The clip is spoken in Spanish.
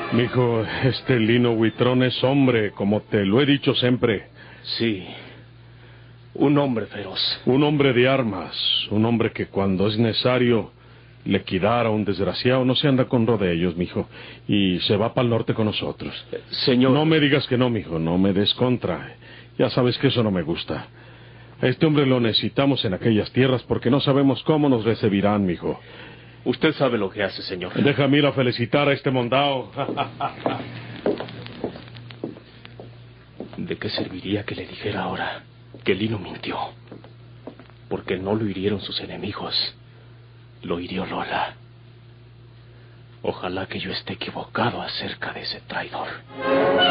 Mijo, este Lino Huitrón es hombre, como te lo he dicho siempre. Sí, un hombre feroz. Un hombre de armas, un hombre que cuando es necesario liquidar a un desgraciado no se anda con rodeos, mijo, y se va para el norte con nosotros. Señor... No me digas que no, mijo, no me des contra. Ya sabes que eso no me gusta. A este hombre lo necesitamos en aquellas tierras porque no sabemos cómo nos recibirán, mijo. Usted sabe lo que hace, señor. Déjame ir a felicitar a este mondao. ¿De qué serviría que le dijera ahora que Lino mintió? Porque no lo hirieron sus enemigos. Lo hirió Lola. Ojalá que yo esté equivocado acerca de ese traidor.